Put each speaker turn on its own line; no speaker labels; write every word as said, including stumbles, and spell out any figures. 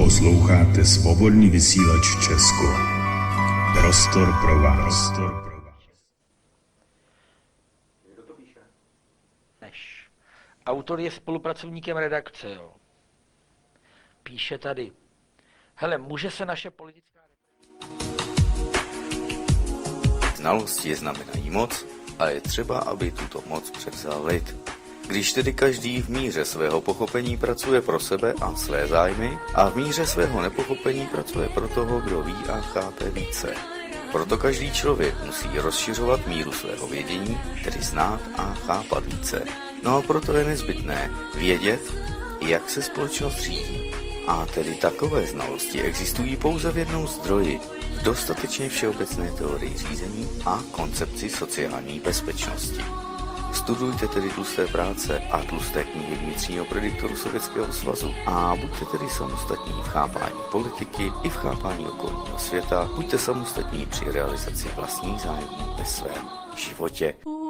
Posloucháte Svobodný vysílač Česko. Prostor pro vás.
Kdo to píše? Neš. Autor je spolupracovníkem redakce, jo. Píše tady. Hele, může se naše politická...
Znalosti znamenají moc a je třeba, aby tuto moc převzal lid. Když tedy každý v míře svého pochopení pracuje pro sebe a své zájmy a v míře svého nepochopení pracuje pro toho, kdo ví a chápe více. Proto každý člověk musí rozšiřovat míru svého vědění, tedy znát a chápat více. No a proto je nezbytné vědět, jak se společnost řídí. A tedy takové znalosti existují pouze v jednom zdroji, v dostatečně všeobecné teorii řízení a koncepci sociální bezpečnosti. Studujte tedy tlusté práce a tlusté knihy vnitřního prediktoru Sovětského svazu a buďte tedy samostatní v chápání politiky i v chápání okolního světa, buďte samostatní při realizaci vlastních zájmů ve svém životě.